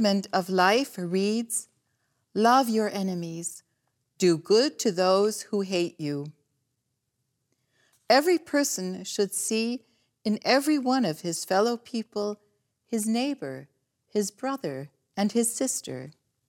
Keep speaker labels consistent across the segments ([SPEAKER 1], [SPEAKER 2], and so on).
[SPEAKER 1] commandment of life reads, "Love your enemies, do good to those who hate you." Every person should see in every one of his fellow people his neighbor, his brother, and his sister.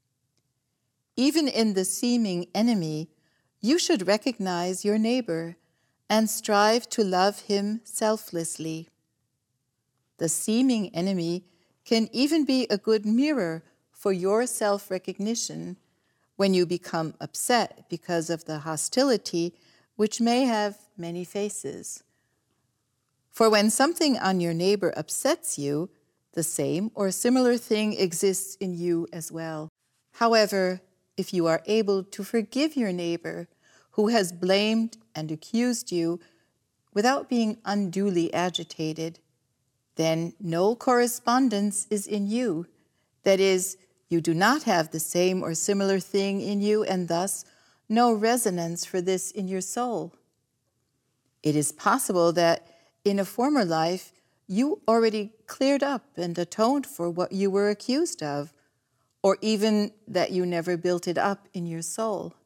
[SPEAKER 1] Even in the seeming enemy, you should recognize your neighbor and strive to love him selflessly. The seeming enemy can even be a good mirror for your self-recognition when you become upset because of the hostility, which may have many faces. For when something on your neighbor upsets you, the same or similar thing exists in you as well. However, if you are able to forgive your neighbor who has blamed and accused you without being unduly agitated, then no correspondence is in you. That is, you do not have the same or similar thing in you, and thus no resonance for this in your soul. It is possible that in a former life you already cleared up and atoned for what you were accused of, or even that you never built it up in your soul.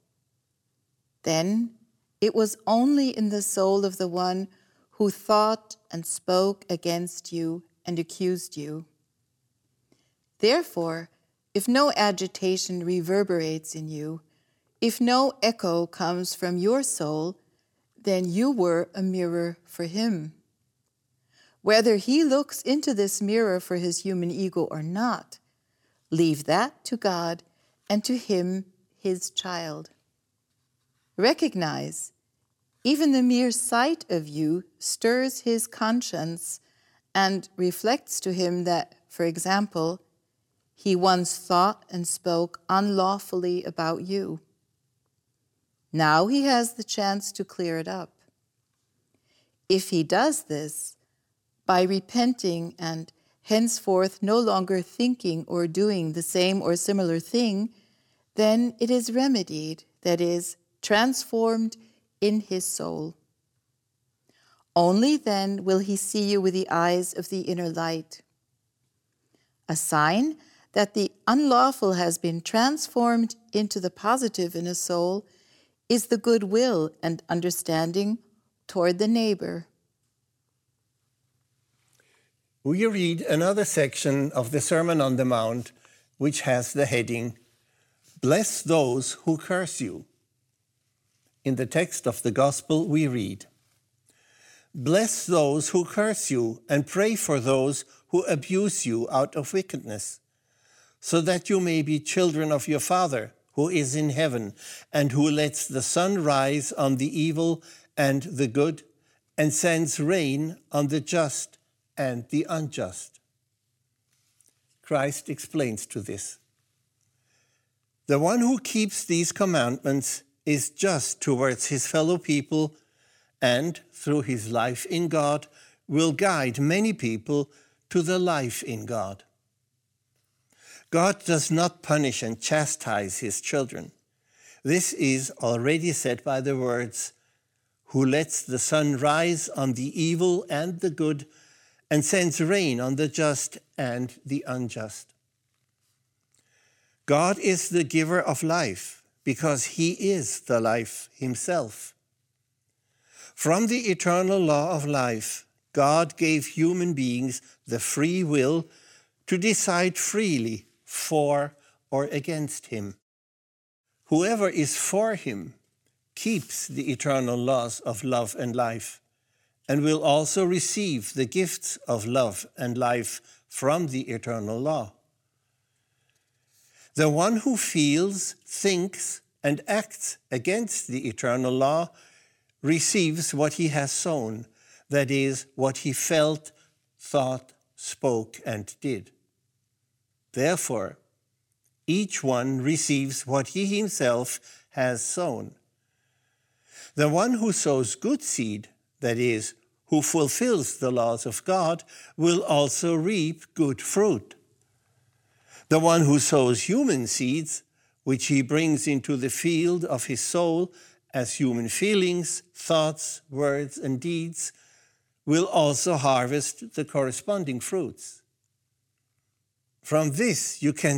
[SPEAKER 1] Then it was only in the soul of the one who thought and spoke against you and accused you. Therefore, if no agitation reverberates in you, if no echo comes from your soul, then you were a mirror for him. Whether he looks into this mirror for his human ego or not, leave that to God and to him, his child. Recognize, even the mere sight of you stirs his conscience and reflects to him that, for example, he once thought and spoke unlawfully about you. Now he has the chance to clear it up. If he does this, by repenting and henceforth no longer thinking or doing the same or similar thing, then it is remedied, that is, transformed in his soul. Only then will he see you with the eyes of the inner light. A sign that the unlawful has been transformed into the positive in a soul is the goodwill and understanding toward the neighbor.
[SPEAKER 2] We read another section of the Sermon on the Mount, which has the heading, "Bless those who curse you." In the text of the Gospel, we read, "Bless those who curse you, and pray for those who abuse you out of wickedness, so that you may be children of your Father who is in heaven, and who lets the sun rise on the evil and the good, and sends rain on the just and the unjust." Christ explains to this. The one who keeps these commandments is just towards his fellow people, and through his life in God will guide many people to the life in God. God does not punish and chastise his children. This is already said by the words, "Who lets the sun rise on the evil and the good, and sends rain on the just and the unjust." God is the giver of life because he is the life himself. From the eternal law of life, God gave human beings the free will to decide freely for or against him. Whoever is for him keeps the eternal laws of love and life, and will also receive the gifts of love and life from the eternal law. The one who feels, thinks, and acts against the eternal law receives what he has sown, that is, what he felt, thought, spoke, and did. Therefore, each one receives what he himself has sown. The one who sows good seed, that is, who fulfills the laws of God, will also reap good fruit. The one who sows human seeds, which he brings into the field of his soul as human feelings, thoughts, words, and deeds, will also harvest the corresponding fruits. From this you can